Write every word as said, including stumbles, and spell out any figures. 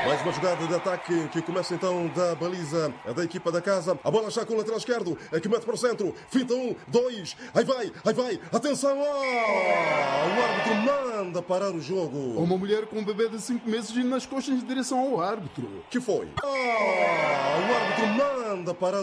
Mais uma jogada de ataque que começa então da baliza da equipa da casa. A bola está com o lateral esquerdo, é que mete para o centro. Finta um, dois, aí vai, aí vai. Atenção! Oh! O árbitro manda parar o jogo. Uma mulher com um bebê de cinco meses indo nas costas em direção ao árbitro. Que foi? Oh! O árbitro manda parar